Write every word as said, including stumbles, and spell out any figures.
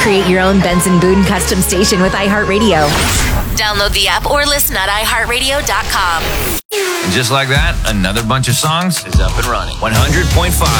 Create your own Benson Boone custom station with iHeartRadio. Download the app or listen at i heart radio dot com. And just like that, another bunch of songs is up and running. one hundred point five